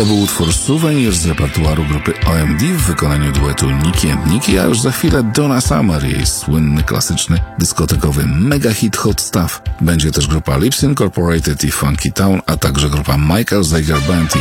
To był utwór Souvenir z repertuaru grupy OMD w wykonaniu duetu Nicky and Nicky, a już za chwilę Donna Summer, jej słynny, klasyczny, dyskotekowy mega hit Hot Stuff. Będzie też grupa Lips Incorporated i Funky Town, a także grupa Michael Zager Band i